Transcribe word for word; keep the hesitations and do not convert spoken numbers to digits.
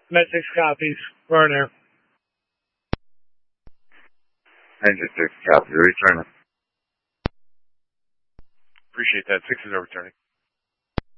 Met six copies. We're on air. Engine six copies. Returning. Appreciate that. Six is overturning.